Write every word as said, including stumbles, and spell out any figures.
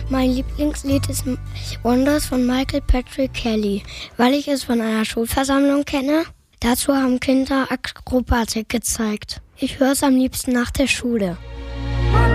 Mein Lieblingslied ist Wonders von Michael Patrick Kelly, weil ich es von einer Schulversammlung kenne. Dazu haben Kinder Akrobatik gezeigt. Ich höre es am liebsten nach der Schule.